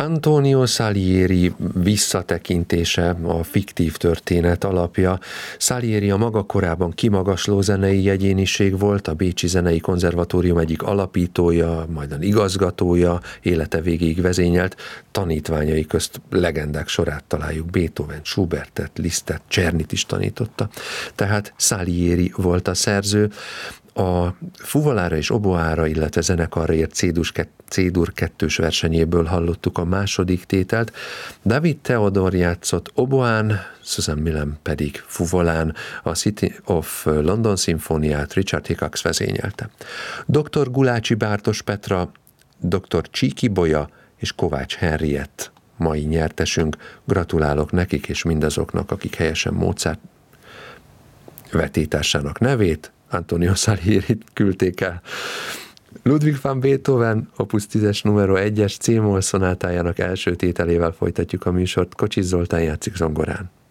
Antonio Salieri visszatekintése a fiktív történet alapja. Salieri a maga korában kimagasló zenei egyéniség volt, a Bécsi Zenei Konzervatórium egyik alapítója, majdan igazgatója, élete végéig vezényelt, tanítványai közt legendák sorát találjuk, Beethoven, Schubertet, Lisztet, Czernit is tanította. Tehát Salieri volt a szerző. A fuvolára és oboára, illetve zenekarra ért C-dur 2-s versenyéből hallottuk a második tételt. David Theodor játszott oboán, Susan Millem pedig fuvolán, a City of London szimfóniát Richard Hickox vezényelte. Dr. Gulácsi Bártos Petra, dr. Csíki Bolya és Kovács Henriett mai nyertesünk. Gratulálok nekik és mindazoknak, akik helyesen Mozart vetításának nevét Antonio Salierit küldték el. Ludwig van Beethoven, opus 10-es numero 1-es C-moll szonátájának első tételével folytatjuk a műsort. Kocsis Zoltán játszik zongorán.